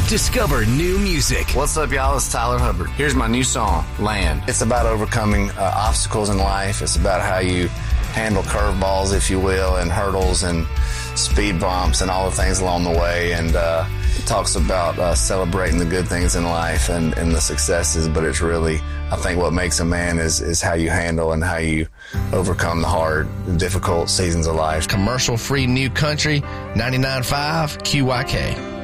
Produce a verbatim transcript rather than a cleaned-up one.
Discover new music. What's up, y'all? It's Tyler Hubbard. Here's my new song, Land. It's about overcoming uh, obstacles in life. It's about how you handle curveballs, if you will, and hurdles and speed bumps and all the things along the way. And uh, it talks about uh, celebrating the good things in life and, and the successes, but it's really, I think what makes a man is, is how you handle and how you overcome the hard, difficult seasons of life. Commercial-free new country, ninety-nine point five Q Y K.